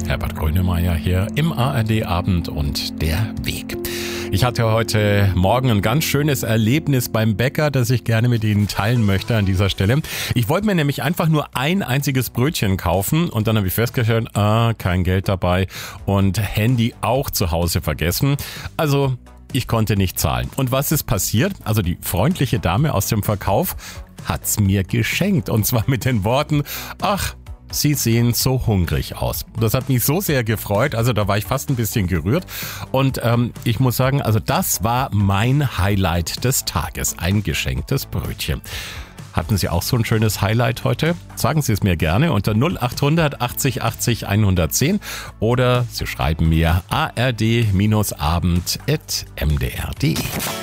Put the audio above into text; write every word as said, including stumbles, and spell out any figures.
Herbert Grönemeyer hier im A R D Abend und der Weg. Ich hatte heute Morgen ein ganz schönes Erlebnis beim Bäcker, das ich gerne mit Ihnen teilen möchte an dieser Stelle. Ich wollte mir nämlich einfach nur ein einziges Brötchen kaufen und dann habe ich festgestellt, ah, kein Geld dabei und Handy auch zu Hause vergessen. Also ich konnte nicht zahlen. Und was ist passiert? Also die freundliche Dame aus dem Verkauf hat's mir geschenkt und zwar mit den Worten, ach, Sie sehen so hungrig aus. Das hat mich so sehr gefreut, also da war ich fast ein bisschen gerührt und ähm, ich muss sagen, also das war mein Highlight des Tages, ein geschenktes Brötchen. Hatten Sie auch so ein schönes Highlight heute? Sagen Sie es mir gerne unter null acht hundert achtzig achtzig hundertzehn oder Sie schreiben mir a r d abend at m d r punkt d e.